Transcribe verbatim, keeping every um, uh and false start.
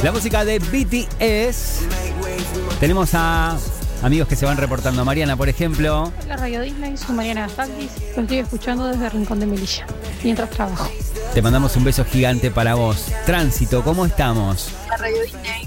La música de B T S. Tenemos a amigos que se van reportando. Mariana, por ejemplo. La Radio Disney, soy Mariana Gastaldis. Lo estoy escuchando desde Rincón de Melilla, mientras trabajo. Te mandamos un beso gigante para vos. Tránsito, ¿cómo estamos? La Radio Disney.